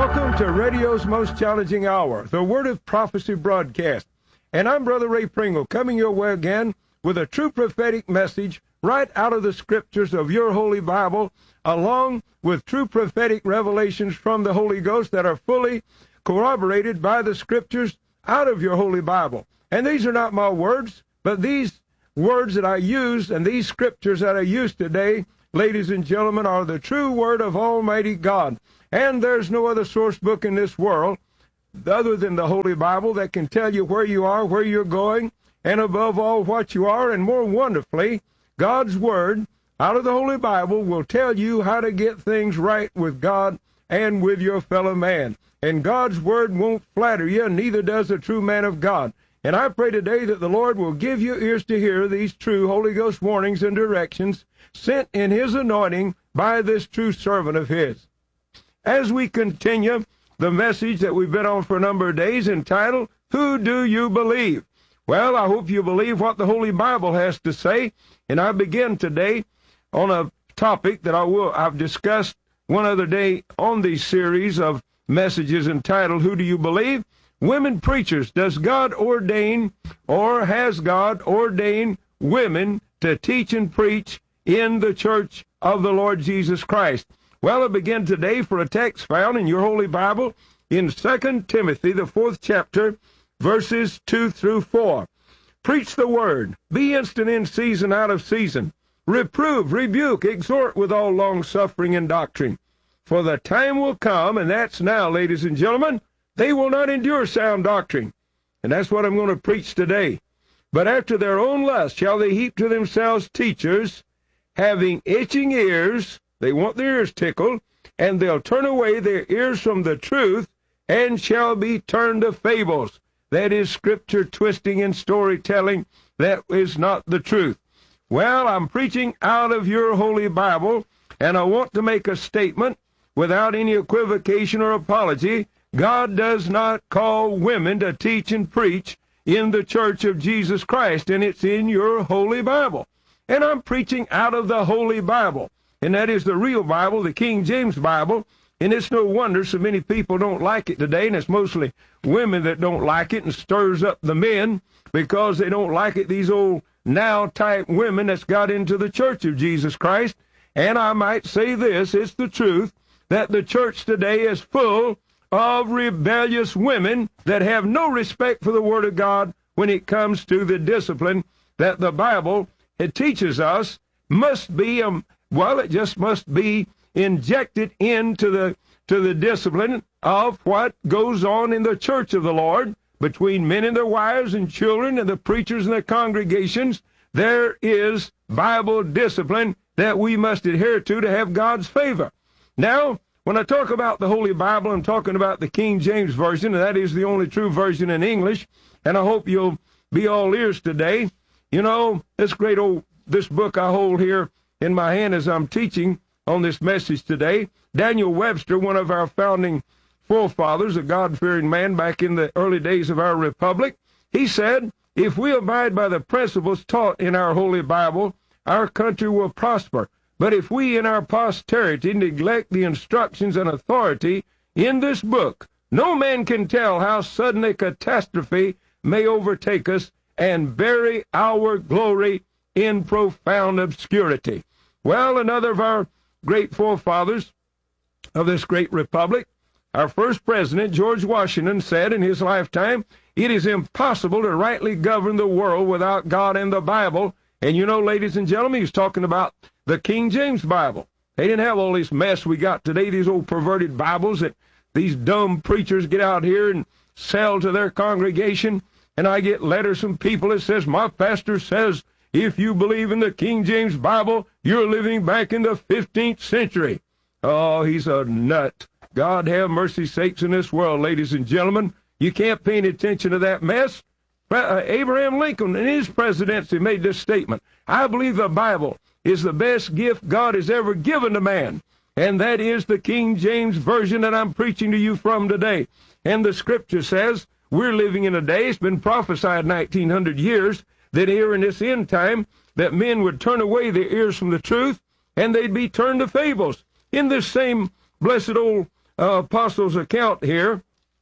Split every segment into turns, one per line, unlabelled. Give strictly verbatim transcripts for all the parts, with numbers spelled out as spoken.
Welcome to radio's most challenging hour, the Word of Prophecy broadcast. And I'm Brother Ray Pringle, coming your way again with a true prophetic message right out of the scriptures of your Holy Bible, along with true prophetic revelations from the Holy Ghost that are fully corroborated by the scriptures out of your Holy Bible. And these are not my words, but these words that I use and these scriptures that I use today, ladies and gentlemen, are the true word of Almighty God. And there's no other source book in this world other than the Holy Bible that can tell you where you are, where you're going, and above all, what you are. And more wonderfully, God's Word out of the Holy Bible will tell you how to get things right with God and with your fellow man. And God's Word won't flatter you, neither does a true man of God. And I pray today that the Lord will give you ears to hear these true Holy Ghost warnings and directions sent in His anointing by this true servant of His. As we continue the message that we've been on for a number of days entitled, Who Do You Believe? Well, I hope you believe what the Holy Bible has to say. And I begin today on a topic that I will, I've discussed one other day on these series of messages entitled, Who Do You Believe? Women preachers. Does God ordain or has God ordained women to teach and preach in the church of the Lord Jesus Christ? Well, I begin today for a text found in your Holy Bible in Second Timothy, the fourth chapter, verses two through four. Preach the word, be instant in season, out of season. Reprove, rebuke, exhort with all long-suffering and doctrine. For the time will come, and that's now, ladies and gentlemen, they will not endure sound doctrine. And that's what I'm going to preach today. But after their own lust shall they heap to themselves teachers, having itching ears. They want their ears tickled, and they'll turn away their ears from the truth, and shall be turned to fables. That is scripture twisting and storytelling. That is not the truth. Well, I'm preaching out of your Holy Bible, and I want to make a statement without any equivocation or apology. God does not call women to teach and preach in the church of Jesus Christ, and it's in your Holy Bible. And I'm preaching out of the Holy Bible. And that is the real Bible, the King James Bible. And it's no wonder so many people don't like it today, and it's mostly women that don't like it and stirs up the men because they don't like it, these old now-type women that's got into the church of Jesus Christ. And I might say this, it's the truth, that the church today is full of rebellious women that have no respect for the Word of God when it comes to the discipline that the Bible, it teaches us, must be um, Well, it just must be injected into the to the discipline of what goes on in the church of the Lord between men and their wives and children and the preachers and the congregations. There is Bible discipline that we must adhere to to have God's favor. Now, when I talk about the Holy Bible, I'm talking about the King James Version, and that is the only true version in English, and I hope you'll be all ears today. You know, this great old, this book I hold here in my hand as I'm teaching on this message today, Daniel Webster, one of our founding forefathers, a God-fearing man back in the early days of our republic, he said, if we abide by the principles taught in our Holy Bible, our country will prosper. But if we in our posterity neglect the instructions and authority in this book, no man can tell how sudden a catastrophe may overtake us and bury our glory in profound obscurity. Well, another of our great forefathers of this great republic, our first president, George Washington, said in his lifetime, it is impossible to rightly govern the world without God and the Bible. And you know, ladies and gentlemen, he's talking about the King James Bible. They didn't have all this mess we got today, these old perverted Bibles that these dumb preachers get out here and sell to their congregation. And I get letters from people that says, my pastor says, if you believe in the King James Bible, you're living back in the fifteenth century. Oh, he's a nut. God have mercy sakes in this world, ladies and gentlemen. You can't pay any attention to that mess. Uh, Abraham Lincoln, in his presidency, made this statement. I believe the Bible is the best gift God has ever given to man. And that is the King James Version that I'm preaching to you from today. And the Scripture says we're living in a day, it's been prophesied nineteen hundred years, that here in this end time, that men would turn away their ears from the truth, and they'd be turned to fables. In this same blessed old uh, apostle's account here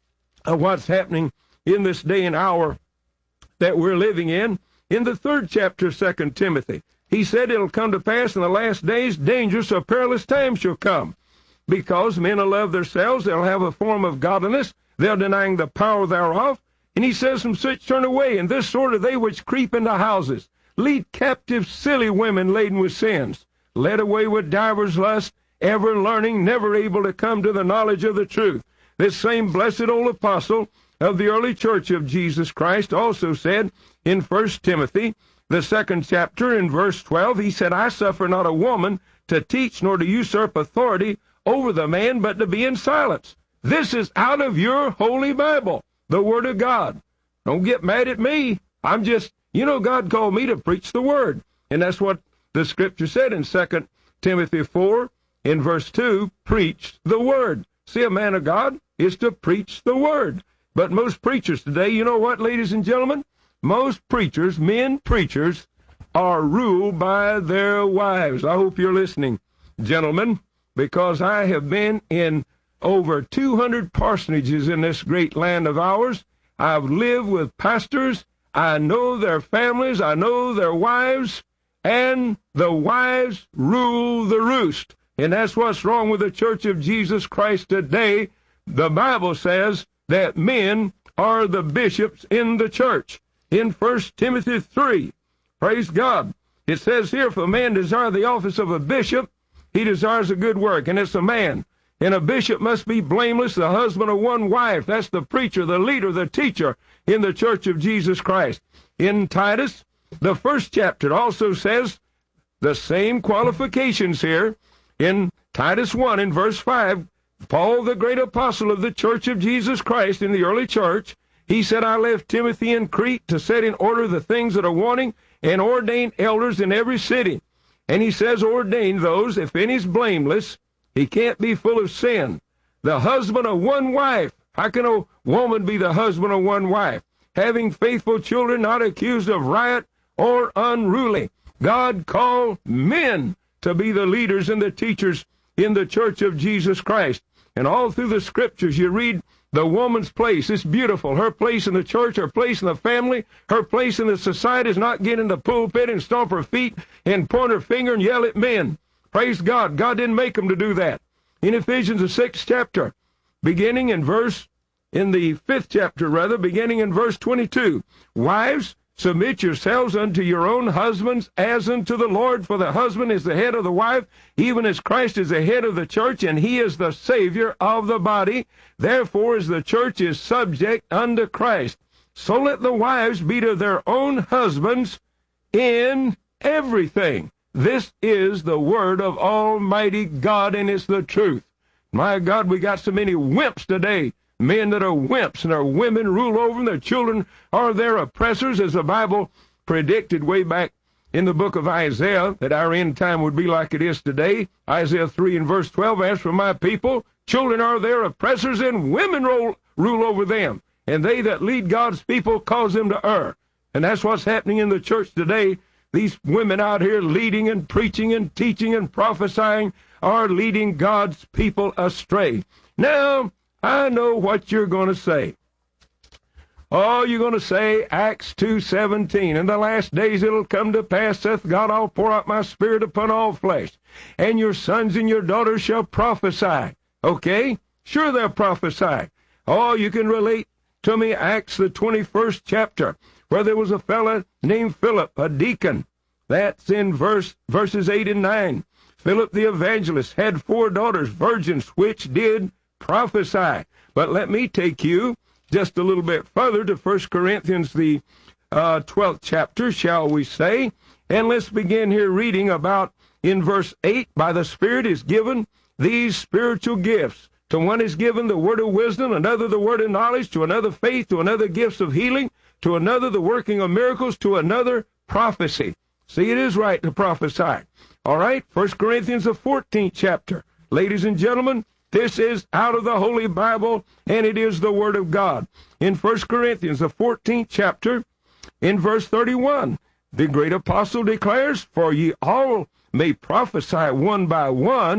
of what's happening in this day and hour that we're living in, in the third chapter of Second Timothy. He said it'll come to pass in the last days, dangerous or perilous times shall come, because men will love themselves, they'll have a form of godliness, they'll denying the power thereof. And he says, from such turn away, and this sort of they which creep into houses, lead captive silly women laden with sins, led away with divers lusts, ever learning, never able to come to the knowledge of the truth. This same blessed old apostle of the early church of Jesus Christ also said in First Timothy, the second chapter, in verse twelve, he said, I suffer not a woman to teach nor to usurp authority over the man, but to be in silence. This is out of your holy Bible, the Word of God. Don't get mad at me. I'm just, you know, God called me to preach the Word. And that's what the Scripture said in Second Timothy four, in verse two, preach the Word. See, a man of God is to preach the Word. But most preachers today, you know what, ladies and gentlemen? Most preachers, men preachers, are ruled by their wives. I hope you're listening, gentlemen, because I have been in over two hundred parsonages in this great land of ours. I've lived with pastors. I know their families. I know their wives. And the wives rule the roost. And that's what's wrong with the Church of Jesus Christ today. The Bible says that men are the bishops in the church. In First Timothy three, praise God, it says here, if a man desire the office of a bishop, he desires a good work, and it's a man. And a bishop must be blameless, the husband of one wife. That's the preacher, the leader, the teacher in the Church of Jesus Christ. In Titus, the first chapter, it also says the same qualifications here. In Titus one, in verse five, Paul, the great apostle of the Church of Jesus Christ in the early church, he said, I left Timothy in Crete to set in order the things that are wanting and ordain elders in every city. And he says, ordain those, if any's blameless, he can't be full of sin, the husband of one wife. How can a woman be the husband of one wife? Having faithful children, not accused of riot or unruly. God called men to be the leaders and the teachers in the Church of Jesus Christ. And all through the Scriptures, you read the woman's place. It's beautiful. Her place in the church, her place in the family, her place in the society is not get in the pulpit and stomp her feet and point her finger and yell at men. Praise God. God didn't make them to do that. In Ephesians, the sixth chapter, beginning in verse, in the fifth chapter, rather, beginning in verse twenty-two, wives, submit yourselves unto your own husbands as unto the Lord, for the husband is the head of the wife, even as Christ is the head of the church, and he is the Savior of the body. Therefore, as the church is subject unto Christ, so let the wives be to their own husbands in everything. This is the word of Almighty God, and it's the truth. My God, we got so many wimps today. Men that are wimps, and our women rule over them. Their children are their oppressors, as the Bible predicted way back in the book of Isaiah, that our end time would be like it is today. Isaiah three and verse twelve, as for my people, children are their oppressors, and women rule, rule over them. And they that lead God's people cause them to err. And that's what's happening in the church today. These women out here leading and preaching and teaching and prophesying are leading God's people astray. Now, I know what you're going to say. Oh, you're going to say Acts two seventeen. In the last days it'll come to pass, saith God, I'll pour out my spirit upon all flesh, and your sons and your daughters shall prophesy. Okay? Sure, they'll prophesy. Oh, you can relate to me Acts the twenty-first chapter, where there was a fellow named Philip, a deacon. That's in verse verses eight and nine. Philip the evangelist had four daughters, virgins, which did prophesy. But let me take you just a little bit further to First Corinthians, the uh, twelfth chapter, shall we say. And let's begin here reading about in verse eight, by the Spirit is given these spiritual gifts. To one is given the word of wisdom, another the word of knowledge, to another faith, to another gifts of healing, to another the working of miracles, to another prophecy. See, it is right to prophesy. All right, First Corinthians, the fourteenth chapter. Ladies and gentlemen, this is out of the Holy Bible, and it is the Word of God. In First Corinthians, the fourteenth chapter, in verse thirty-one, the great apostle declares, for ye all may prophesy one by one,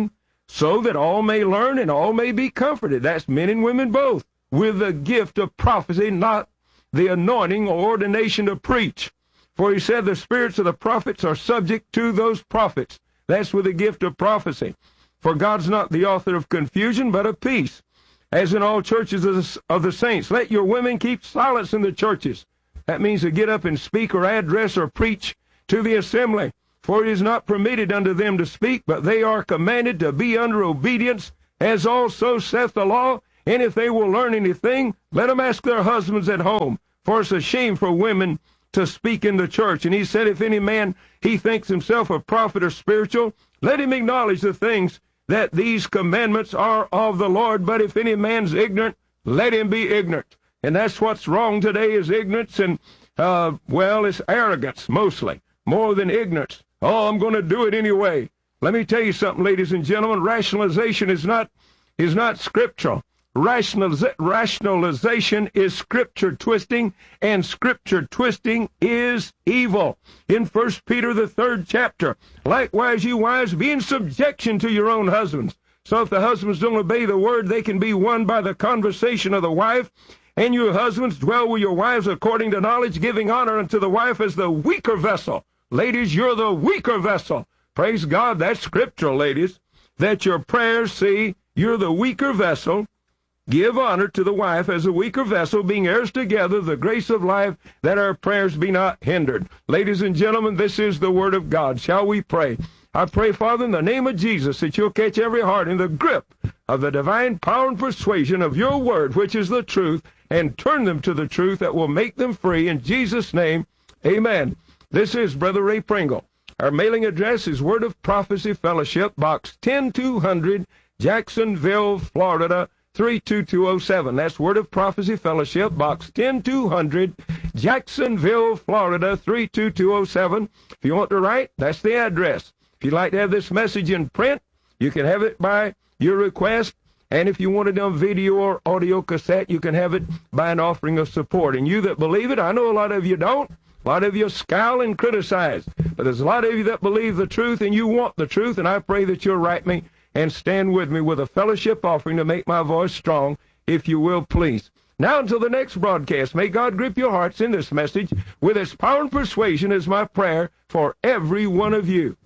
so that all may learn and all may be comforted. That's men and women both, with the gift of prophecy, not the anointing or ordination to preach. For he said the spirits of the prophets are subject to those prophets. That's with the gift of prophecy. For God's not the author of confusion, but of peace, as in all churches of the saints. Let your women keep silence in the churches. That means to get up and speak or address or preach to the assembly. For it is not permitted unto them to speak, but they are commanded to be under obedience, as also saith the law. And if they will learn anything, let them ask their husbands at home. For it's a shame for women to speak in the church. And he said, if any man, he thinks himself a prophet or spiritual, let him acknowledge the things that these commandments are of the Lord. But if any man's ignorant, let him be ignorant. And that's what's wrong today, is ignorance and, uh, well, it's arrogance, mostly, more than ignorance. Oh, I'm going to do it anyway. Let me tell you something, ladies and gentlemen. Rationalization is not is not scriptural. Rationaliza- rationalization is scripture twisting, and scripture twisting is evil. In First Peter, the third chapter, likewise, you wives, be in subjection to your own husbands. So if the husbands don't obey the word, they can be won by the conversation of the wife. And you husbands, dwell with your wives according to knowledge, giving honor unto the wife as the weaker vessel. Ladies, you're the weaker vessel. Praise God, that's scriptural, ladies. That your prayers, see, you're the weaker vessel. Give honor to the wife as a weaker vessel, being heirs together the grace of life, that our prayers be not hindered. Ladies and gentlemen, this is the word of God. Shall we pray? I pray, Father, in the name of Jesus, that you'll catch every heart in the grip of the divine power and persuasion of your word, which is the truth, and turn them to the truth that will make them free. In Jesus' name, amen. This is Brother Ray Pringle. Our mailing address is Word of Prophecy Fellowship, Box ten two hundred, Jacksonville, Florida, three two two oh seven. That's Word of Prophecy Fellowship, Box ten two hundred, Jacksonville, Florida, three two two oh seven. If you want to write, that's the address. If you'd like to have this message in print, you can have it by your request. And if you want it on video or audio cassette, you can have it by an offering of support. And you that believe it, I know a lot of you don't. A lot of you scowl and criticize, but there's a lot of you that believe the truth and you want the truth, and I pray that you'll write me and stand with me with a fellowship offering to make my voice strong, if you will, please. Now until the next broadcast, may God grip your hearts in this message with His power and persuasion is my prayer for every one of you.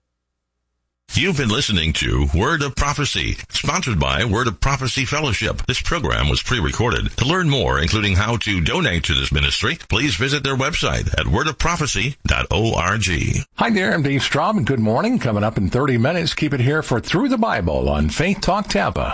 You've been listening to Word of Prophecy, sponsored by Word of Prophecy Fellowship. This program was pre-recorded. To learn more, including how to donate to this ministry, please visit their website at word of prophecy dot org.
Hi there, I'm Dave Straub, and good morning. Coming up in thirty minutes, keep it here for Through the Bible on Faith Talk Tampa.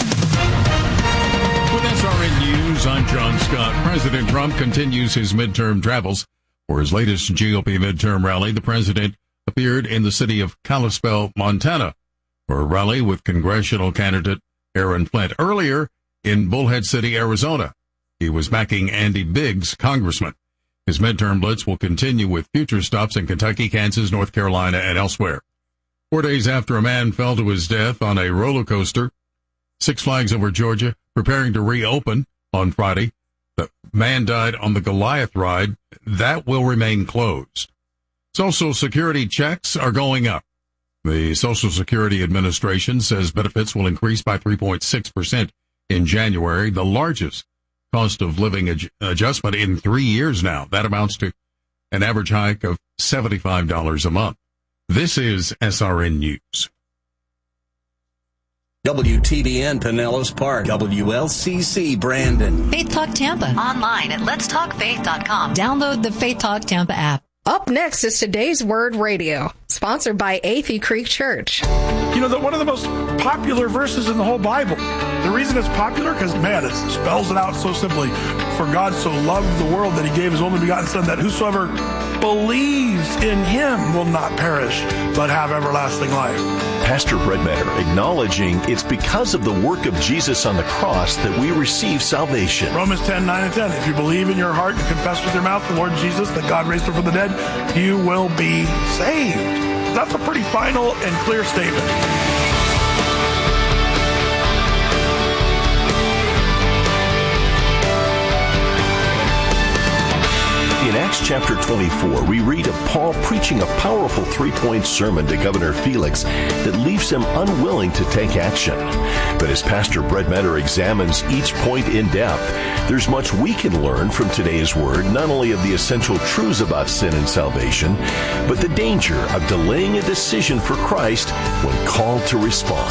With S R N News, I'm John Scott. President Trump continues his midterm travels. For his latest G O P midterm rally, the president appeared in the city of Kalispell, Montana, for a rally with congressional candidate Aaron Flint. Earlier, in Bullhead City, Arizona, he was backing Andy Biggs, congressman. His midterm blitz will continue with future stops in Kentucky, Kansas, North Carolina, and elsewhere. Four days after a man fell to his death on a roller coaster, Six Flags Over Georgia preparing to reopen on Friday. The man died on the Goliath ride. That will remain closed. Social Security checks are going up. The Social Security Administration says benefits will increase by three point six percent in January, the largest cost of living ad- adjustment in three years now. That amounts to an average hike of seventy-five dollars a month. This is S R N News.
W T B N Pinellas Park, W L C C Brandon.
Faith Talk Tampa. Online at lets talk faith dot com. Download the Faith Talk Tampa app.
Up next is Today's Word Radio, sponsored by Athey Creek Church.
You know, the, one of the most popular verses in the whole Bible. The reason it's popular, because, man, it spells it out so simply. For God so loved the world that he gave his only begotten Son, that whosoever believes in him will not perish, but have everlasting life.
Pastor Brett Matter acknowledging it's because of the work of Jesus on the cross that we receive salvation.
Romans ten, nine and ten. If you believe in your heart and confess with your mouth the Lord Jesus, that God raised him from the dead, you will be saved. That's a pretty final and clear statement.
In Acts chapter twenty-four, we read of Paul preaching a powerful three-point sermon to Governor Felix that leaves him unwilling to take action. But as Pastor Brett Metter examines each point in depth, there's much we can learn from today's word, not only of the essential truths about sin and salvation, but the danger of delaying a decision for Christ when called to respond.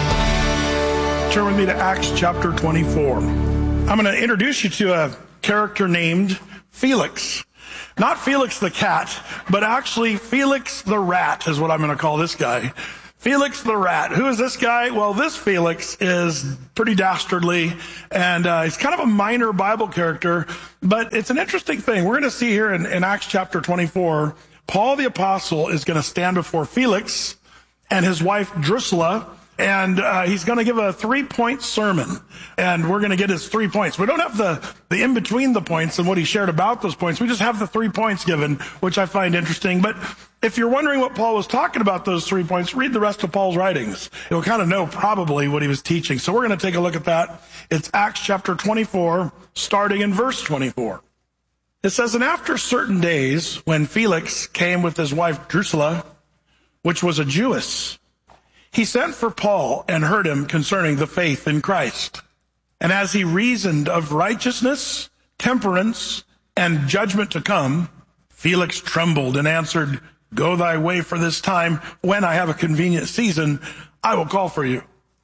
Turn with me to Acts chapter twenty-four. I'm going to introduce you to a character named Felix. Not Felix the cat, but actually Felix the rat is what I'm going to call this guy. Felix the rat. Who is this guy? Well, this Felix is pretty dastardly, and uh, he's kind of a minor Bible character, but it's an interesting thing. We're going to see here in, in Acts chapter twenty-four, Paul the Apostle is going to stand before Felix and his wife Drusilla, and uh, he's going to give a three-point sermon, and we're going to get his three points. We don't have the, the in-between the points and what he shared about those points. We just have the three points given, which I find interesting. But if you're wondering what Paul was talking about those three points, read the rest of Paul's writings. You'll kind of know probably what he was teaching. So we're going to take a look at that. It's Acts chapter twenty-four, starting in verse twenty-four. It says, "And after certain days, when Felix came with his wife Drusilla, which was a Jewess, he sent for Paul and heard him concerning the faith in Christ. And as he reasoned of righteousness, temperance, and judgment to come, Felix trembled and answered, 'Go thy way for this time. When I have a convenient season, I will call for you.'"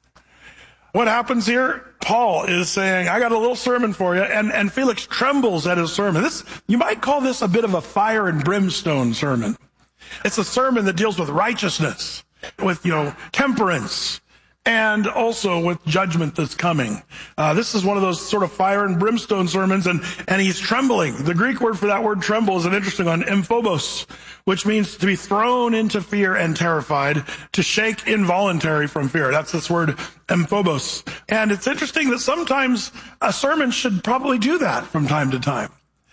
What happens here? Paul is saying, I got a little sermon for you, and, and Felix trembles at his sermon. This, you might call this a bit of a fire and brimstone sermon. It's a sermon that deals with righteousness, with, you know, temperance, and also with judgment that's coming. Uh, this is one of those sort of fire and brimstone sermons, and, and he's trembling. The Greek word for that word tremble is an interesting one, emphobos, which means to be thrown into fear and terrified, to shake involuntary from fear. That's this word emphobos. And it's interesting that sometimes a sermon should probably do that from time to time.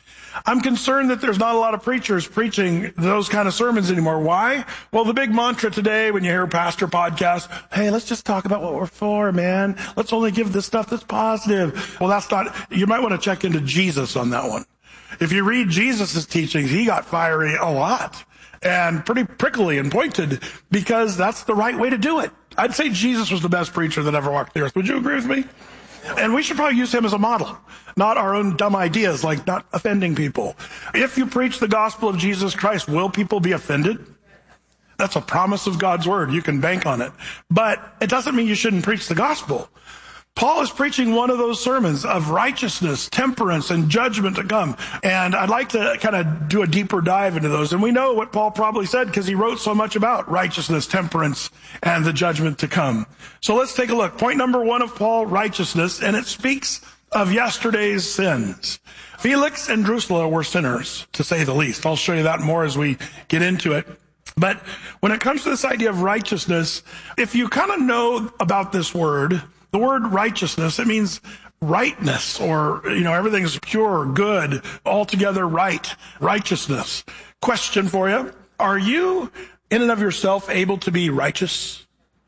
I'm concerned that there's not a lot of preachers preaching those kind of sermons anymore. Why? Well, the big mantra today when you hear pastor podcasts, hey, let's just talk about what we're for, man. Let's only give this stuff that's positive. Well, that's not, you might want to check into Jesus on that one. If you read Jesus' teachings, he got fiery a lot and pretty prickly and pointed because that's the right way to do it. I'd say Jesus was the best preacher that ever walked the earth. Would you agree with me? And we should probably use him as a model, not our own dumb ideas like not offending people. If you preach the gospel of Jesus Christ, will people be offended? That's a promise of God's word. You can bank on it. But it doesn't mean you shouldn't preach the gospel. Paul is preaching one of those sermons of righteousness, temperance, and judgment to come. And I'd like to kind of do a deeper dive into those. And we know what Paul probably said because he wrote so much about righteousness, temperance, and the judgment to come. So let's take a look. Point number one of Paul, righteousness, and it speaks of yesterday's sins. Felix and Drusilla were sinners, to say the least. I'll show you that more as we get into it. But when it comes to this idea of righteousness, if you kind of know about this word, the word righteousness, it means rightness, or, you know, everything's pure, good, altogether right, righteousness. Question for you. Are you, in and of yourself, able to be righteous?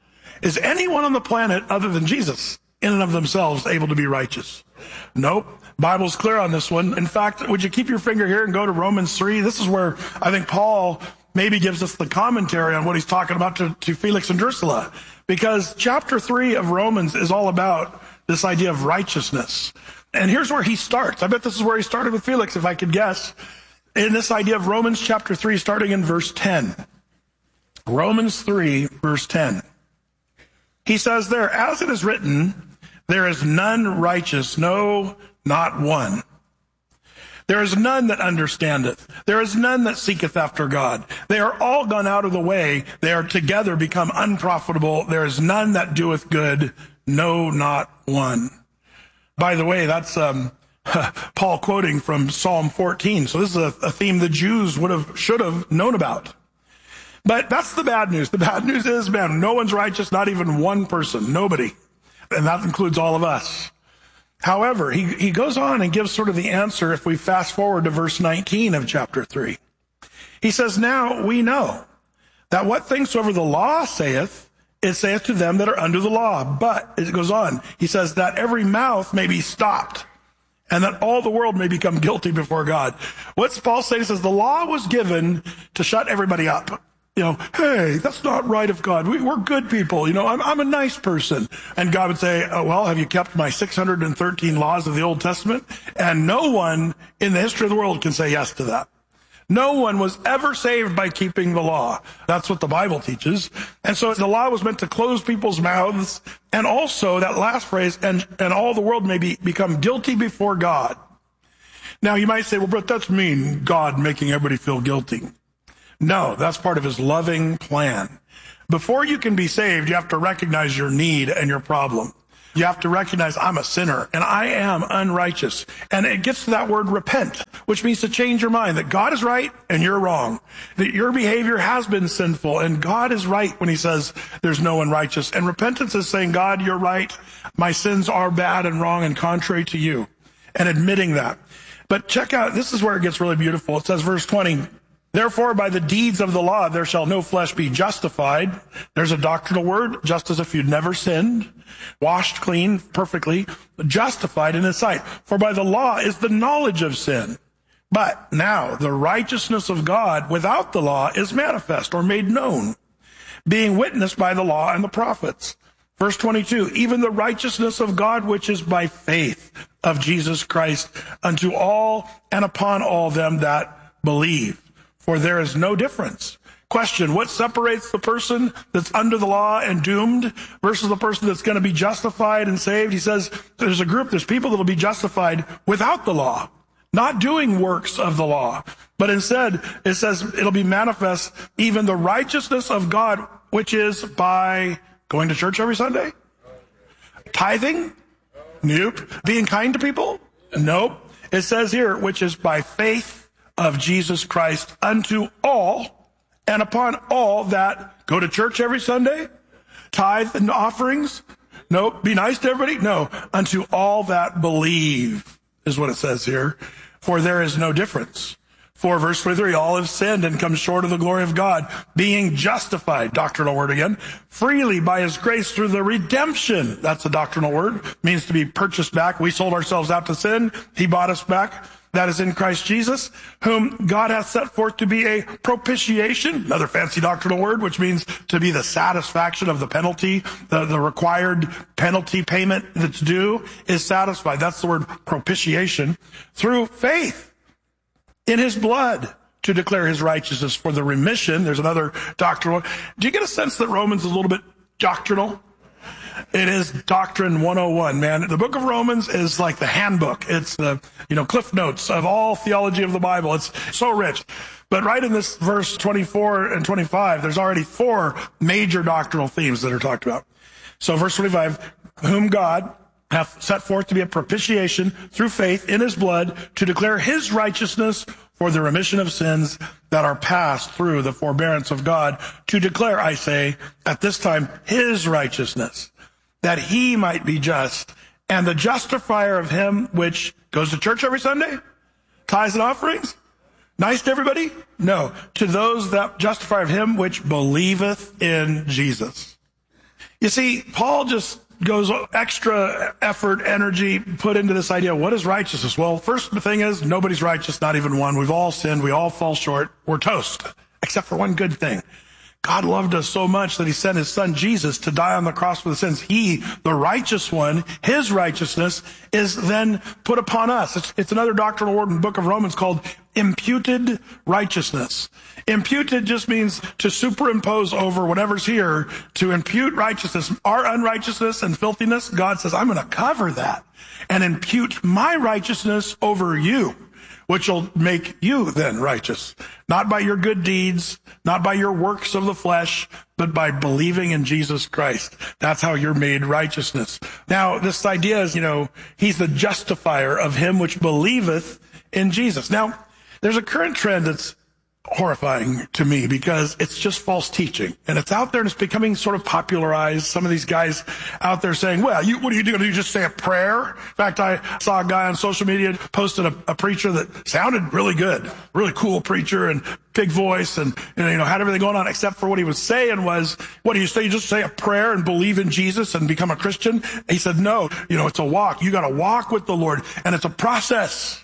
Is anyone on the planet other than Jesus, in and of themselves, able to be righteous? Nope. Bible's clear on this one. In fact, would you keep your finger here and go to Romans three? This is where I think Paul maybe gives us the commentary on what he's talking about to, to Felix and Drusilla. Because chapter three of Romans is all about this idea of righteousness. And here's where he starts. I bet this is where he started with Felix, if I could guess. In this idea of Romans chapter three, starting in verse ten. Romans three, verse ten. He says there, as it is written, there is none righteous, no, not one. There is none that understandeth. There is none that seeketh after God. They are all gone out of the way. They are together become unprofitable. There is none that doeth good, no, not one. By the way, that's um, Paul quoting from Psalm fourteen. So this is a, a theme the Jews would have, should have known about. But that's the bad news. The bad news is, man, no one's righteous, not even one person, nobody. And that includes all of us. However, he, he goes on and gives sort of the answer if we fast forward to verse nineteen of chapter three. He says, now we know that what things soever the law saith, it saith to them that are under the law. But, it goes on, he says that every mouth may be stopped and that all the world may become guilty before God. What's Paul saying? He says the law was given to shut everybody up. You know, hey, that's not right of God. We, we're good people. You know, I'm, I'm a nice person. And God would say, oh, well, have you kept my six hundred thirteen laws of the Old Testament? And no one in the history of the world can say yes to that. No one was ever saved by keeping the law. That's what the Bible teaches. And so the law was meant to close people's mouths. And also that last phrase, and, and all the world may be, become guilty before God. Now you might say, well, but that's mean, God making everybody feel guilty. No, that's part of his loving plan. Before you can be saved, you have to recognize your need and your problem. You have to recognize I'm a sinner and I am unrighteous. And it gets to that word repent, which means to change your mind that God is right and you're wrong. That your behavior has been sinful and God is right when he says there's no one righteous. And repentance is saying, God, you're right. My sins are bad and wrong and contrary to you. And admitting that. But check out, this is where it gets really beautiful. It says verse twenty, therefore, by the deeds of the law, there shall no flesh be justified. There's a doctrinal word, just as if you'd never sinned, washed clean, perfectly, justified in his sight. For by the law is the knowledge of sin. But now the righteousness of God without the law is manifest or made known, being witnessed by the law and the prophets. Verse twenty-two, even the righteousness of God which is by faith of Jesus Christ unto all and upon all them that believe. For there is no difference. Question, what separates the person that's under the law and doomed versus the person that's going to be justified and saved? He says there's a group, there's people that will be justified without the law, not doing works of the law. But instead, it says it'll be manifest, even the righteousness of God, which is by going to church every Sunday? Tithing? Nope. Being kind to people? Nope. It says here, which is by faith of Jesus Christ unto all and upon all that go to church every Sunday, tithe and offerings. No, be nice to everybody. No, unto all that believe is what it says here. For there is no difference. For verse twenty-three, all have sinned and come short of the glory of God, being justified, doctrinal word again, freely by his grace through the redemption. That's a doctrinal word, means to be purchased back. We sold ourselves out to sin. He bought us back. That is in Christ Jesus, whom God hath set forth to be a propitiation, another fancy doctrinal word, which means to be the satisfaction of the penalty, the, the required penalty payment that's due is satisfied. That's the word propitiation. Through faith in his blood to declare his righteousness for the remission. There's another doctrinal. Do you get a sense that Romans is a little bit doctrinal? It is Doctrine one oh one, man. The book of Romans is like the handbook. It's the, you know, cliff notes of all theology of the Bible. It's so rich. But right in this verse twenty-four and twenty-five, there's already four major doctrinal themes that are talked about. So verse twenty-five, whom God hath set forth to be a propitiation through faith in his blood to declare his righteousness for the remission of sins that are passed through the forbearance of God, to declare, I say, at this time, his righteousness, that he might be just, and the justifier of him which goes to church every Sunday, tithes and offerings, nice to everybody? No, to those that justify of him which believeth in Jesus. You see, Paul just goes extra effort, energy put into this idea. What is righteousness? Well, first thing is nobody's righteous, not even one. We've all sinned. We all fall short. We're toast, except for one good thing. God loved us so much that he sent his son Jesus to die on the cross for the sins. He, the righteous one, his righteousness is then put upon us. It's, it's another doctrinal word in the book of Romans called imputed righteousness. Imputed just means to superimpose over whatever's here, to impute righteousness. Our unrighteousness and filthiness, God says, I'm going to cover that and impute my righteousness over you, which will make you then righteous. Not by your good deeds, not by your works of the flesh, but by believing in Jesus Christ. That's how you're made righteousness. Now, this idea is, you know, he's the justifier of him which believeth in Jesus. Now, there's a current trend that's horrifying to me because it's just false teaching, and it's out there and it's becoming sort of popularized. Some of these guys out there saying, well, you, what are you doing? Do you just say a prayer? In fact, I saw a guy on social media posted a, a preacher that sounded really good, really cool preacher and big voice and, and, you know, had everything going on, except for what he was saying was, what do you say? You just say a prayer and believe in Jesus and become a Christian? He said, no, you know, it's a walk. You got to walk with the Lord, and it's a process.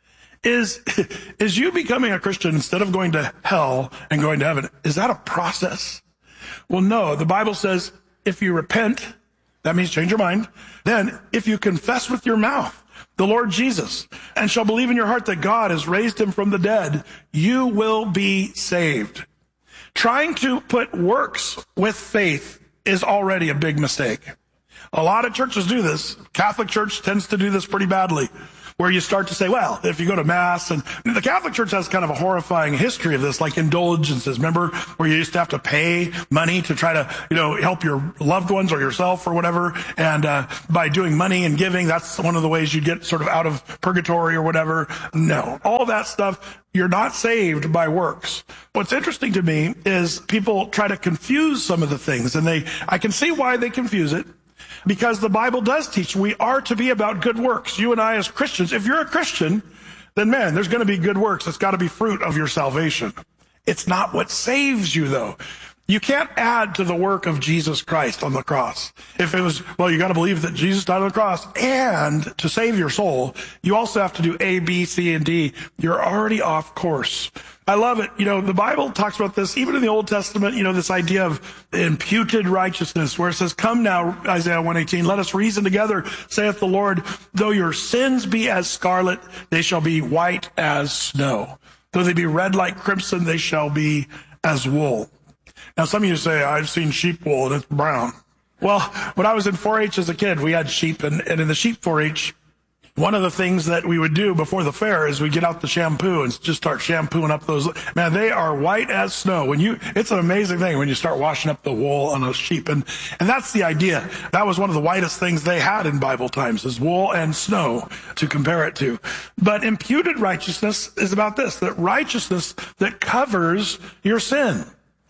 Is, is you becoming a Christian instead of going to hell and going to heaven, is that a process? Well, no. The Bible says if you repent, that means change your mind. Then if you confess with your mouth the Lord Jesus and shall believe in your heart that God has raised him from the dead, you will be saved. Trying to put works with faith is already a big mistake. A lot of churches do this. Catholic Church tends to do this pretty badly, where you start to say, well, if you go to Mass, and the Catholic Church has kind of a horrifying history of this, like indulgences. Remember, where you used to have to pay money to try to, you know, help your loved ones or yourself or whatever. And uh by doing money and giving, that's one of the ways you get sort of out of purgatory or whatever. No, all that stuff, you're not saved by works. What's interesting to me is people try to confuse some of the things, and they, I can see why they confuse it. Because the Bible does teach we are to be about good works. You and I as Christians, if you're a Christian, then man, there's going to be good works. It's got to be fruit of your salvation. It's not what saves you, though. You can't add to the work of Jesus Christ on the cross. If it was, well, you got to believe that Jesus died on the cross, and to save your soul, you also have to do A, B, C, and D. You're already off course. I love it. You know, the Bible talks about this, even in the Old Testament, you know, this idea of imputed righteousness, where it says, come now, Isaiah one eighteen, let us reason together, saith the Lord, though your sins be as scarlet, they shall be white as snow. Though they be red like crimson, they shall be as wool. Now, some of you say, I've seen sheep wool and it's brown. Well, when I was in four H as a kid, we had sheep, and, and in the sheep four H, one of the things that we would do before the fair is we get out the shampoo and just start shampooing up those. Man, they are white as snow. When you, it's an amazing thing when you start washing up the wool on those sheep. And, and that's the idea. That was one of the whitest things they had in Bible times, is wool and snow to compare it to. But imputed righteousness is about this, that righteousness that covers your sin.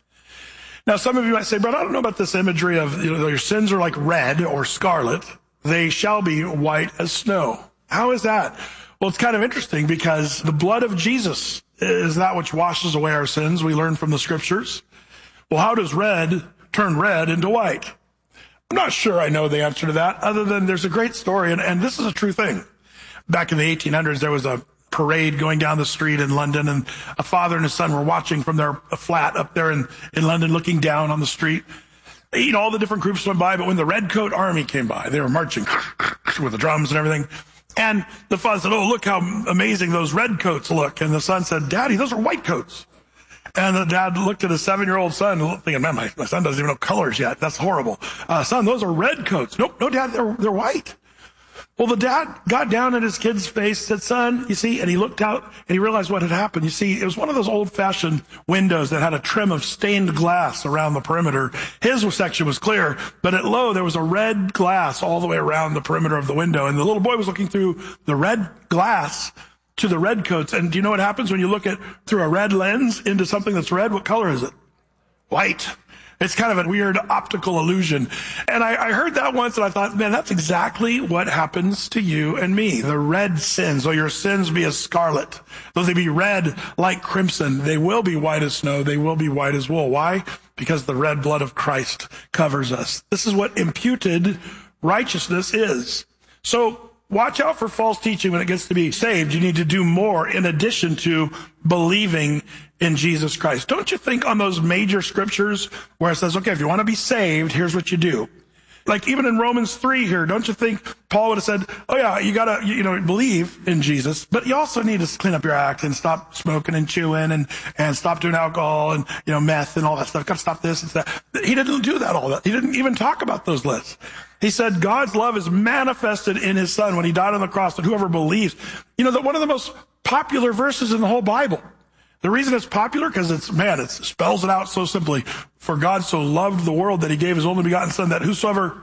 Now, some of you might say, but I don't know about this imagery of, you know, your sins are like red or scarlet. They shall be white as snow. How is that? Well, it's kind of interesting because the blood of Jesus is that which washes away our sins. We learn from the scriptures. Well, how does red turn red into white? I'm not sure I know the answer to that, other than there's a great story, and, and this is a true thing. Back in the eighteen hundreds, there was a parade going down the street in London, and a father and his son were watching from their flat up there in, in London, looking down on the street. You know, all the different groups went by, but when the Red Coat Army came by, they were marching with the drums and everything. And the father said, oh, look how amazing those red coats look. And the son said, Daddy, those are white coats. And the dad looked at his seven-year-old son, thinking, man, my, my son doesn't even know colors yet. That's horrible. Uh, son, those are red coats. Nope, no, Dad, they're, they're white. Well, the dad got down at his kid's face, said, son, you see, and he looked out and he realized what had happened. You see, it was one of those old-fashioned windows that had a trim of stained glass around the perimeter. His section was clear, but at low, there was a red glass all the way around the perimeter of the window. And the little boy was looking through the red glass to the red coats. And do you know what happens when you look at through a red lens into something that's red? What color is it? White. It's kind of a weird optical illusion. And I, I heard that once and I thought, man, that's exactly what happens to you and me. The red sins, though your sins be as scarlet, though they be red like crimson, they will be white as snow, they will be white as wool. Why? Because the red blood of Christ covers us. This is what imputed righteousness is. So watch out for false teaching when it gets to be saved. You need to do more in addition to believing in Jesus Christ. Don't you think on those major scriptures where it says, okay, if you want to be saved, here's what you do. Like even in Romans three here, don't you think Paul would have said, oh yeah, you gotta, you know, believe in Jesus, but you also need to clean up your act and stop smoking and chewing and, and stop doing alcohol and, you know, meth and all that stuff. Gotta stop this and that. He didn't do that all that. He didn't even talk about those lists. He said God's love is manifested in his son when he died on the cross, that whoever believes, you know, that one of the most popular verses in the whole Bible. The reason it's popular, because it's, man, it spells it out so simply. For God so loved the world that he gave his only begotten son, that whosoever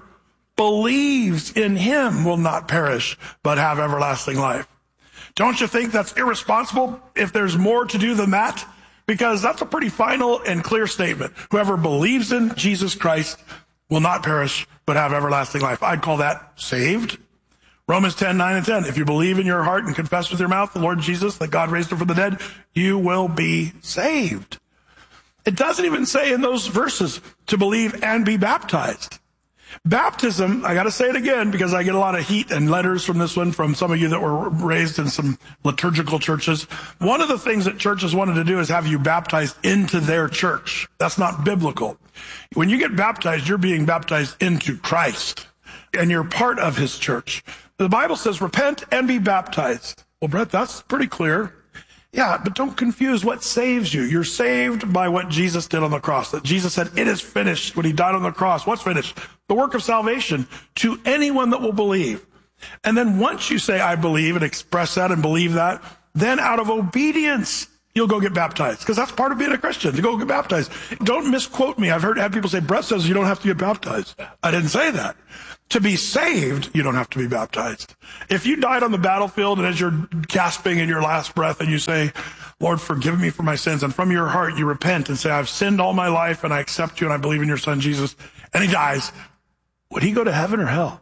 believes in him will not perish, but have everlasting life. Don't you think that's irresponsible if there's more to do than that? because that's a pretty final and clear statement. Whoever believes in Jesus Christ will not perish, but have everlasting life. I'd call that saved. Romans ten, nine and ten. If you believe in your heart and confess with your mouth the Lord Jesus, that God raised him from the dead, you will be saved. It doesn't even say in those verses to believe and be baptized. Baptism, I got to say it again because I get a lot of heat and letters from this one from some of you that were raised in some liturgical churches. One of the things that churches wanted to do is have you baptized into their church. That's not biblical. When you get baptized, you're being baptized into Christ, and you're part of his church. The Bible says, repent and be baptized. Well, Brett, that's pretty clear. Yeah, but don't confuse what saves you. You're saved by what Jesus did on the cross. That Jesus said, it is finished when he died on the cross. What's finished? The work of salvation to anyone that will believe. And then once you say, I believe, and express that and believe that, then out of obedience, you'll go get baptized. Because that's part of being a Christian, to go get baptized. Don't misquote me. I've heard had people say, Brett says you don't have to get baptized. I didn't say that. To be saved, you don't have to be baptized. If you died on the battlefield and as you're gasping in your last breath and you say, Lord, forgive me for my sins, and from your heart you repent and say, I've sinned all my life and I accept you and I believe in your son Jesus, and he dies, would he go to heaven or hell?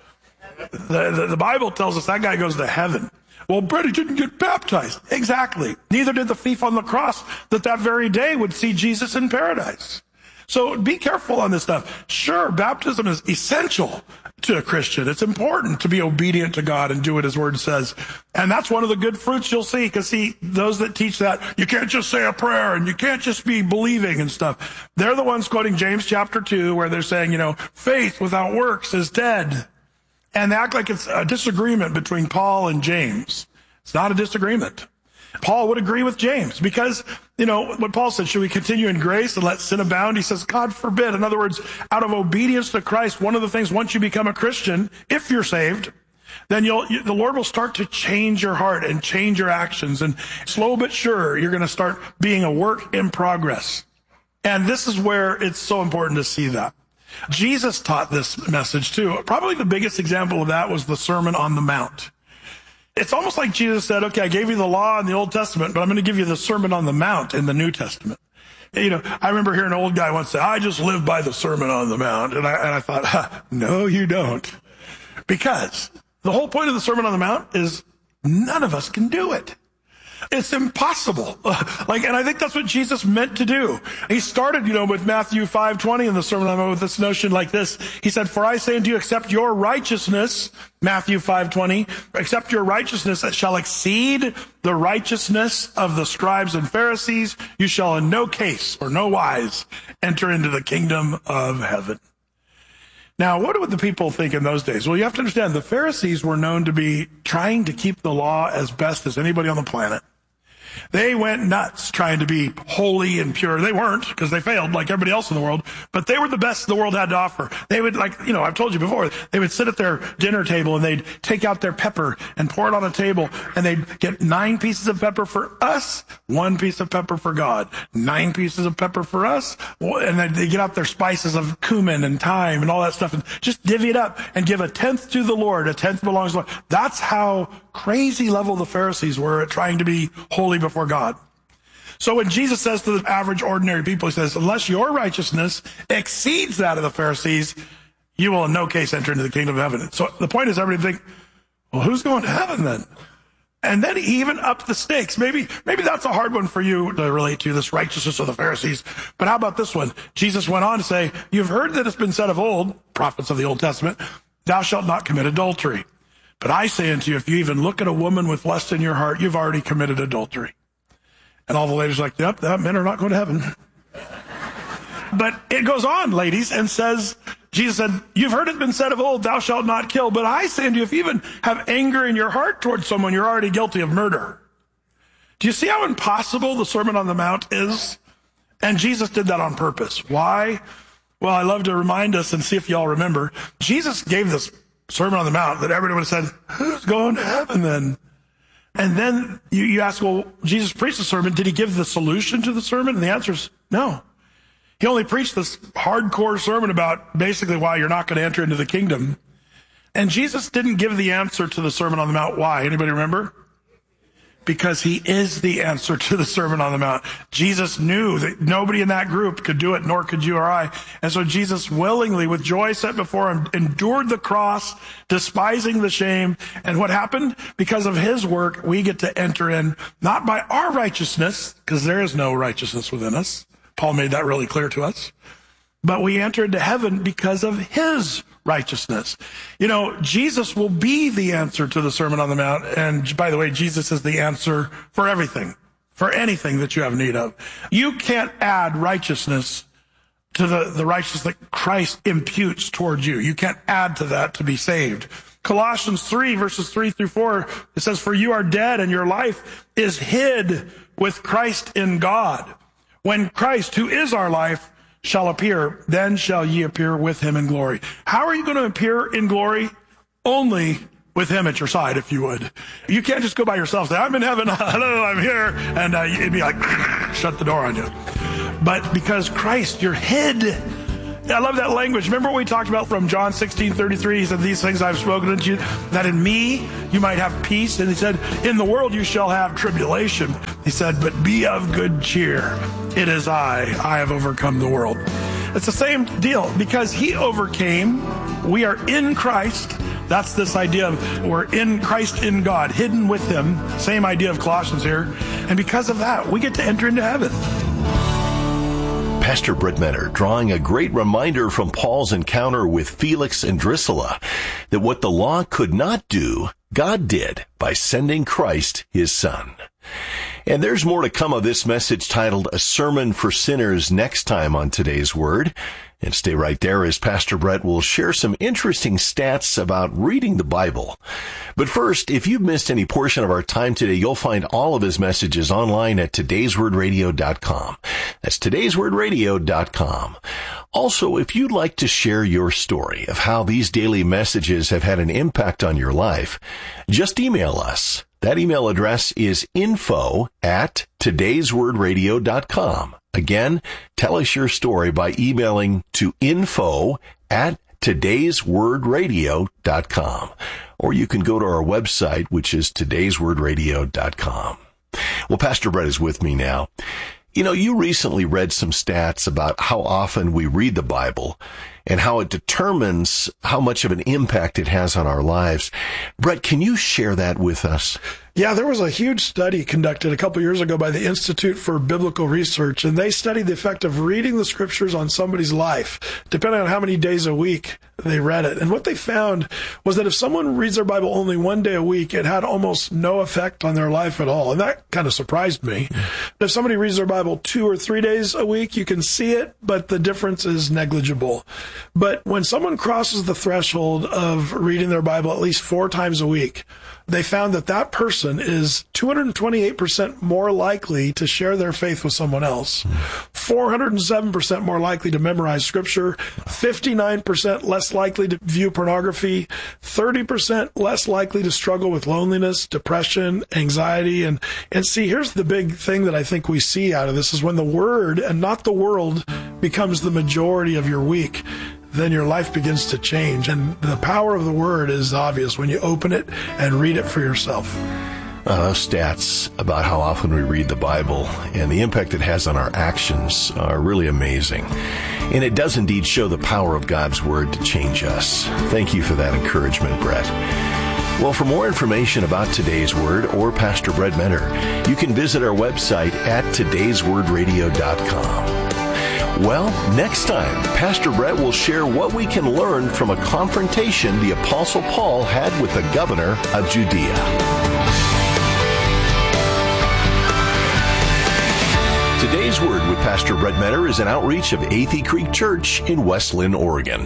The, the, the Bible tells us that guy goes to heaven. Well, Brett, he didn't get baptized. Exactly. Neither did the thief on the cross that that very day would see Jesus in paradise. So be careful on this stuff. Sure, baptism is essential to a Christian. It's important to be obedient to God and do what his word says. And that's one of the good fruits you'll see. Because see, those that teach that you can't just say a prayer and you can't just be believing and stuff, they're the ones quoting James chapter two, where they're saying, you know, faith without works is dead. And they act like it's a disagreement between Paul and James. It's not a disagreement. Paul would agree with James because, you know, what Paul said, should we continue in grace and let sin abound? He says, God forbid. In other words, out of obedience to Christ, one of the things, once you become a Christian, if you're saved, then you'll, you, the Lord will start to change your heart and change your actions. And slow but sure, you're going to start being a work in progress. And this is where it's so important to see that. Jesus taught this message too. Probably the biggest example of that was the Sermon on the Mount. It's almost like Jesus said, okay, I gave you the law in the Old Testament, but I'm going to give you the Sermon on the Mount in the New Testament. You know, I remember hearing an old guy once say, I just live by the Sermon on the Mount. And I, and I thought, huh, no, you don't. Because the whole point of the Sermon on the Mount is none of us can do it. It's impossible. Like, and I think that's what Jesus meant to do. He started, you know, with Matthew five twenty in the Sermon on the Mount with this notion like this. He said, for I say unto you, except your righteousness, Matthew five twenty, except your righteousness that shall exceed the righteousness of the scribes and Pharisees, you shall in no case or no wise enter into the kingdom of heaven. Now, what would the people think in those days? Well, you have to understand, the Pharisees were known to be trying to keep the law as best as anybody on the planet. They went nuts trying to be holy and pure. They weren't, because they failed like everybody else in the world, but they were the best the world had to offer. They would, like, you know, I've told you before, they would sit at their dinner table and they'd take out their pepper and pour it on a table, and they'd get nine pieces of pepper for us, one piece of pepper for God, nine pieces of pepper for us, and then they get out their spices of cumin and thyme and all that stuff and just divvy it up and give a tenth to the Lord, a tenth belongs to the Lord. That's how crazy level the Pharisees were at trying to be holy before God. So when Jesus says to the average ordinary people, he says, unless your righteousness exceeds that of the Pharisees, you will in no case enter into the kingdom of heaven. So the point is, everybody think, well, who's going to heaven then? And then he even upped the stakes. Maybe, maybe that's a hard one for you to relate to, this righteousness of the Pharisees. But how about this one? Jesus went on to say, you've heard that it's been said of old, prophets of the Old Testament, thou shalt not commit adultery. But I say unto you, if you even look at a woman with lust in your heart, you've already committed adultery. And all the ladies are like, yep, that men are not going to heaven. But it goes on, ladies, and says, Jesus said, you've heard it been said of old, thou shalt not kill. But I say unto you, if you even have anger in your heart towards someone, you're already guilty of murder. Do you see how impossible the Sermon on the Mount is? And Jesus did that on purpose. Why? Well, I love to remind us and see if y'all remember. Jesus gave this Sermon on the Mount that everybody would have said, who's going to heaven then? And then you, you ask, well, Jesus preached the sermon. Did he give the solution to the sermon? And the answer is no. He only preached this hardcore sermon about basically why you're not going to enter into the kingdom. And Jesus didn't give the answer to the Sermon on the Mount. Why? Anybody remember? because he is the answer to the Sermon on the Mount. Jesus knew that nobody in that group could do it, nor could you or I. And so Jesus willingly, with joy set before him, endured the cross, despising the shame. And what happened? Because of his work, we get to enter in, not by our righteousness, because there is no righteousness within us. Paul made that really clear to us. But we enter into heaven because of his righteousness. You know, Jesus will be the answer to the Sermon on the Mount. And by the way, Jesus is the answer for everything, for anything that you have need of. You can't add righteousness to the, the righteousness that Christ imputes towards you. You can't add to that to be saved. Colossians three, verses three through four, it says, "For you are dead, and your life is hid with Christ in God. When Christ, who is our life, shall appear, then shall ye appear with him in glory." How are you going to appear in glory? Only with him at your side, if you would. You can't just go by yourself and say, "I'm in heaven, hello, I'm here," and uh, it'd be like, shut the door on you. But because Christ, you're hid. I love that language. Remember what we talked about from John sixteen thirty-three? He said, "These things I've spoken unto you, that in me you might have peace." And he said, "In the world you shall have tribulation." He said, "But be of good cheer. It is I. I have overcome the world." It's the same deal. Because he overcame, we are in Christ. That's this idea of we're in Christ in God, hidden with him. Same idea of Colossians here. And because of that, we get to enter into heaven.
Pastor Brett Menner drawing a great reminder from Paul's encounter with Felix and Drusilla that what the law could not do, God did by sending Christ, his son. And there's more to come of this message titled A Sermon for Sinners next time on Today's Word. And stay right there as Pastor Brett will share some interesting stats about reading the Bible. But first, if you've missed any portion of our time today, you'll find all of his messages online at todays word radio dot com. That's todays word radio dot com. Also, if you'd like to share your story of how these daily messages have had an impact on your life, just email us. That email address is info at todays word radio dot com. Again, tell us your story by emailing to info at todays word radio dot com. Or you can go to our website, which is todays word radio dot com. Well, Pastor Brett is with me now. You know, you recently read some stats about how often we read the Bible and how it determines how much of an impact it has on our lives. Brett, can you share that with us?
Yeah, there was a huge study conducted a couple years ago by the Institute for Biblical Research, and they studied the effect of reading the scriptures on somebody's life, depending on how many days a week they read it. And what they found was that if someone reads their Bible only one day a week, it had almost no effect on their life at all. And that kind of surprised me. But if somebody reads their Bible two or three days a week, you can see it, but the difference is negligible. But when someone crosses the threshold of reading their Bible at least four times a week, they found that that person is two hundred twenty-eight percent more likely to share their faith with someone else, four hundred seven percent more likely to memorize scripture, fifty-nine percent less likely to view pornography, thirty percent less likely to struggle with loneliness, depression, anxiety. And, and see, here's the big thing that I think we see out of this is when the word and not the world becomes the majority of your week, then your life begins to change. And the power of the word is obvious when you open it and read it for yourself.
Uh, those stats about how often we read the Bible and the impact it has on our actions are really amazing. And it does indeed show the power of God's word to change us. Thank you for that encouragement, Brett. Well, for more information about Today's Word or Pastor Brett Menner, you can visit our website at todays word radio dot com. Well, next time, Pastor Brett will share what we can learn from a confrontation the Apostle Paul had with the governor of Judea. Today's Word with Pastor Brett Menner is an outreach of Athey Creek Church in West Linn, Oregon.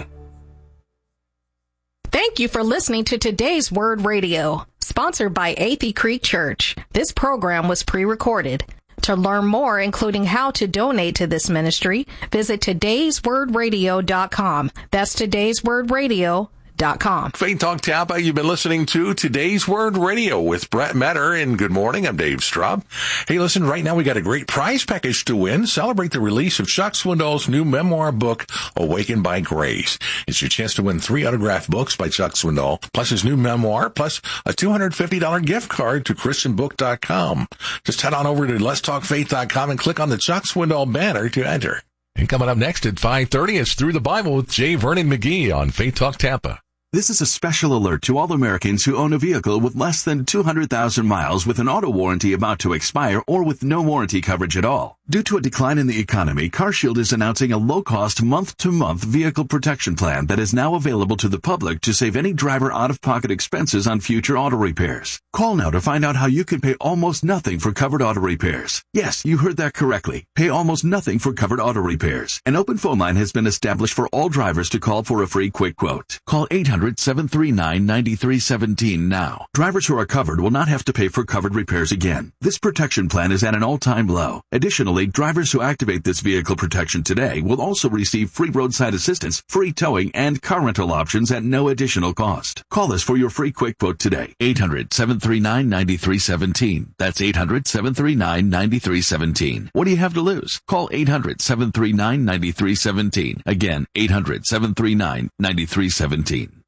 Thank you for listening to Today's Word Radio, sponsored by Athey Creek Church. This program was pre-recorded. To learn more, including how to donate to this ministry, visit todays word radio dot com. That's todays word radio dot com.
Faith Talk Tampa, you've been listening to Today's Word Radio with Brett Metter, and good morning, I'm Dave Straub. Hey, listen, right now we got a great prize package to win. Celebrate the release of Chuck Swindoll's new memoir book, Awakened by Grace. It's your chance to win three autographed books by Chuck Swindoll, plus his new memoir, plus a two hundred fifty dollars gift card to Christian Book dot com. Just head on over to Let's Talk Faith dot com and click on the Chuck Swindoll banner to enter. And coming up next at five thirty, it's Through the Bible with J. Vernon McGee on Faith Talk Tampa.
This is a special alert to all Americans who own a vehicle with less than two hundred thousand miles with an auto warranty about to expire or with no warranty coverage at all. Due to a decline in the economy, CarShield is announcing a low-cost month-to-month vehicle protection plan that is now available to the public to save any driver out-of-pocket expenses on future auto repairs. Call now to find out how you can pay almost nothing for covered auto repairs. Yes, you heard that correctly. Pay almost nothing for covered auto repairs. An open phone line has been established for all drivers to call for a free quick quote. Call eight hundred, seven three nine, nine three one seven now. Drivers who are covered will not have to pay for covered repairs again. This protection plan is at an all-time low. Additionally, drivers who activate this vehicle protection today will also receive free roadside assistance, free towing, and car rental options at no additional cost. Call us for your free quick quote today. eight hundred, seven three nine, nine three one seven. That's eight hundred, seven three nine, nine three one seven. What do you have to lose? Call eight hundred, seven three nine, nine three one seven. Again, eight hundred, seven three nine, nine three one seven.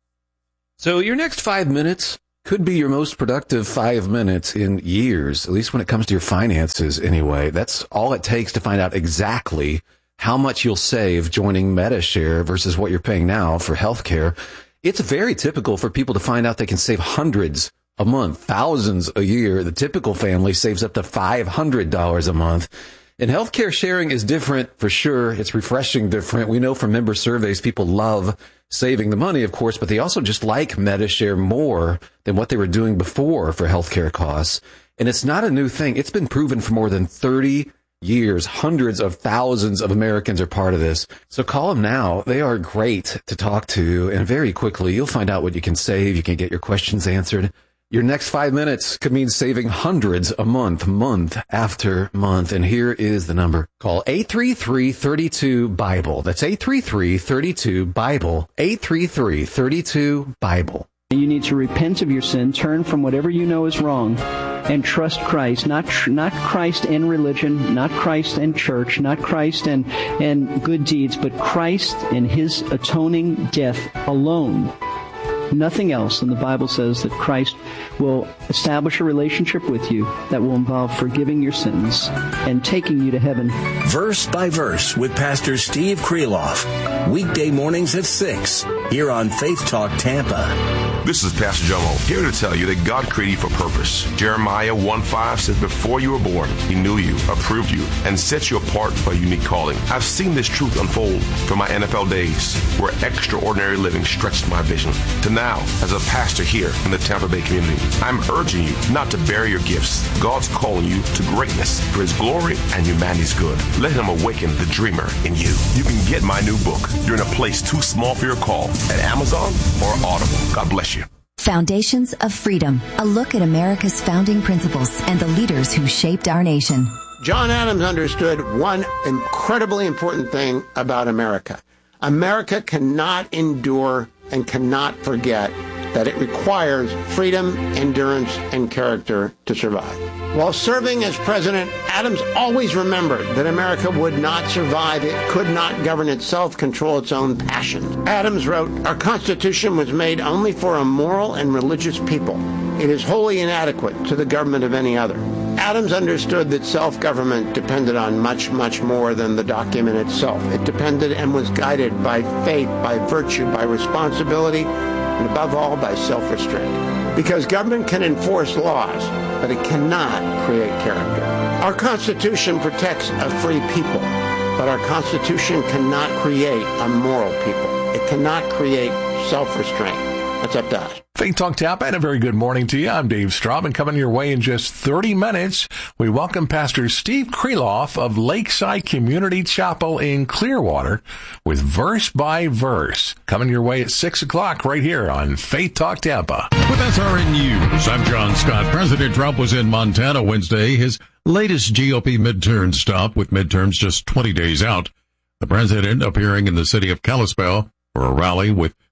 So your next five minutes could be your most productive five minutes in years, at least when it comes to your finances anyway. That's all it takes to find out exactly how much you'll save joining Medi-Share versus what you're paying now for healthcare. It's very typical for people to find out they can save hundreds a month, thousands a year. The typical family saves up to five hundred dollars a month. And healthcare sharing is different for sure. It's refreshing different. We know from member surveys people love saving the money, of course, but they also just like Medi-Share more than what they were doing before for healthcare costs. And it's not a new thing. It's been proven for more than thirty years. Hundreds of thousands of Americans are part of this. So call them now. They are great to talk to. And very quickly, you'll find out what you can save. You can get your questions answered. Your next five minutes could mean saving hundreds a month, month after month. And here is the number. Call eight three three, three two, BIBLE. That's eight three three, three two, BIBLE. eight three three, three two, BIBLE.
You need to repent of your sin, turn from whatever you know is wrong, and trust Christ. Not tr- not Christ and religion, not Christ and church, not Christ and, and good deeds, but Christ and His atoning death alone. Nothing else. And the Bible says that Christ will establish a relationship with you that will involve forgiving your sins and taking you to heaven.
Verse by Verse with Pastor Steve Kreloff. Weekday mornings at six here on Faith Talk Tampa.
This is Pastor Jomo, here to tell you that God created you for purpose. Jeremiah one five says, before you were born, He knew you, approved you, and set you apart for a unique calling. I've seen this truth unfold from my N F L days, where extraordinary living stretched my vision, to now as a pastor here in the Tampa Bay community. I'm urging you not to bury your gifts. God's calling you to greatness for His glory and humanity's good. Let Him awaken the dreamer in you. You can get my new book, You're in a Place Too Small for Your Call, at Amazon or Audible. God bless you.
Foundations of Freedom, a look at America's founding principles and the leaders who shaped our nation.
John Adams understood one incredibly important thing about America. America cannot endure and cannot forget that it requires freedom, endurance, and character to survive. While serving as president, Adams always remembered that America would not survive. It could not govern itself, control its own passions. Adams wrote, "Our Constitution was made only for a moral and religious people. It is wholly inadequate to the government of any other." Adams understood that self-government depended on much, much more than the document itself. It depended and was guided by faith, by virtue, by responsibility, and above all, by self-restraint. Because government can enforce laws, but it cannot create character. Our Constitution protects a free people, but our Constitution cannot create a moral people. It cannot create self-restraint. That's up to us.
Faith Talk Tampa, and a very good morning to you. I'm Dave Straub, and coming your way in just thirty minutes, we welcome Pastor Steve Kreloff of Lakeside Community Chapel in Clearwater with Verse by Verse. Coming your way at six o'clock right here on Faith Talk Tampa.
With S R N News, I'm John Scott. President Trump was in Montana Wednesday, his latest G O P midterm stop, with midterms just twenty days out. The president appearing in the city of Kalispell for a rally with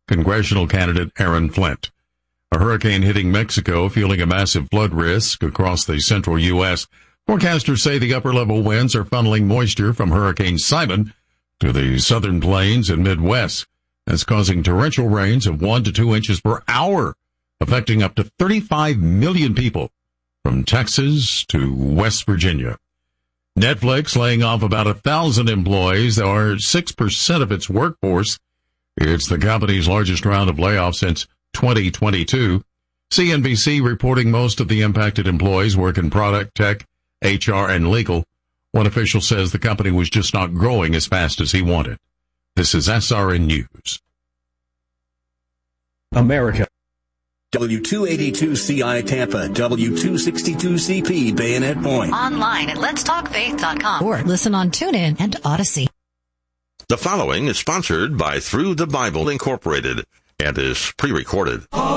congressional candidate Aaron Flint. A hurricane hitting Mexico, fueling a massive flood risk across the central U S. Forecasters say the upper-level winds are funneling moisture from Hurricane Simon to the southern plains and Midwest. That's causing torrential rains of one to two inches per hour, affecting up to thirty-five million people from Texas to West Virginia. Netflix laying off about a thousand employees, or six percent of its workforce. It's the company's largest round of layoffs since twenty twenty-two. C N B C reporting most of the impacted employees work in product, tech, H R, and legal. One official says the company was just not growing as fast as he wanted. This is S R N News.
America. W two eighty-two C I Tampa, W two sixty-two C P Bayonet Point.
Online at lets talk faith dot com.
Or listen on TuneIn and Odyssey.
The following is sponsored by Through the Bible Incorporated and is pre-recorded.